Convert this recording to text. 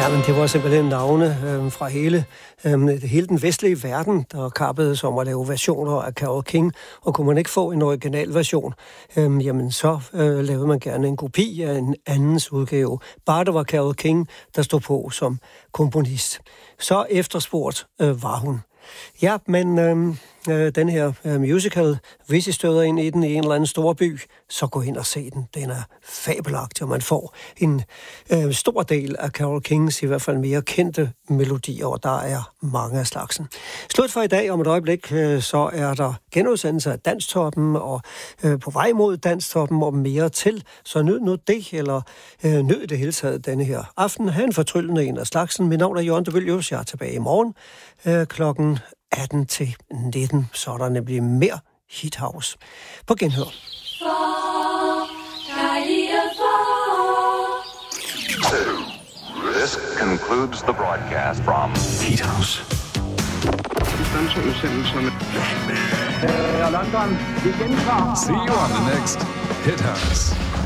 men det var simpelthen navne fra hele den vestlige verden, der kappedes om at lave versioner af Carole King, og kunne man ikke få en original version, jamen så lavede man gerne en kopi af en andens udgave. Bare det var Carole King, der stod på som komponist. Så efterspurgt var hun. Ja, men den her musical, hvis I støder ind i den i en eller anden stor by, så gå ind og se den. Den er fabelagtig, og man får en stor del af Carole Kings, i hvert fald mere kendte melodier, og der er mange af slagsen. Slut for i dag. Om et øjeblik, så er der genudsendelse af Danstoppen, og på vej mod Danstoppen og mere til. Så nyd nu det, eller nyd det hele taget denne her aften. Ha' en fortryllende en af slagsen. Mit navn er Jørgen de Mylius. Jeg er tilbage i morgen klokken 18 til 19, så er der nemlig mere Hit House. På genhør. This concludes the broadcast from Hit House. London, igen klar. See you on the next Hit House.